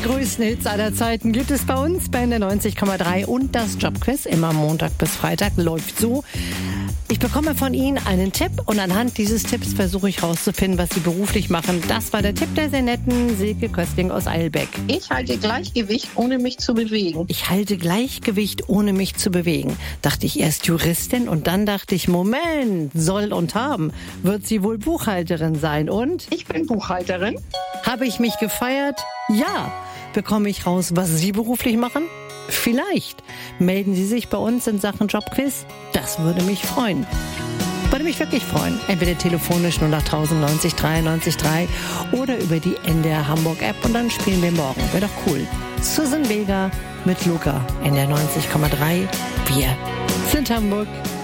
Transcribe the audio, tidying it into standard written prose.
größten Hits aller Zeiten gibt es bei uns bei der 90,3 und das Jobquiz immer Montag bis Freitag läuft so. Ich bekomme von Ihnen einen Tipp und anhand dieses Tipps versuche ich rauszufinden, was Sie beruflich machen. Das war der Tipp der sehr netten Silke Köstling aus Eilbeck. Ich halte Gleichgewicht, ohne mich zu bewegen. Ich halte Gleichgewicht, ohne mich zu bewegen. Dachte ich erst Juristin und dann dachte ich, Moment, soll und haben. Wird sie wohl Buchhalterin sein und? Ich bin Buchhalterin. Habe ich mich gefeiert? Ja. Bekomme ich raus, was Sie beruflich machen? Vielleicht. Melden Sie sich bei uns in Sachen Jobquiz? Das würde mich freuen. Würde mich wirklich freuen. Entweder telefonisch 08090 93 3 oder über die NDR Hamburg App und dann spielen wir morgen. Wäre doch cool. Susan Vega mit Luca, NDR 90,3. Wir sind Hamburg.